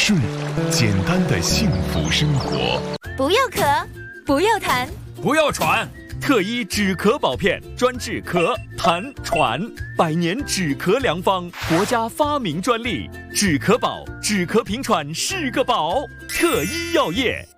睡，简单的幸福生活。 不要咳，不要痰， 不要喘。特医止咳宝片专治咳、痰、喘，100年止咳良方，国家发明专利。止咳宝，止咳平喘是个宝。特医药业。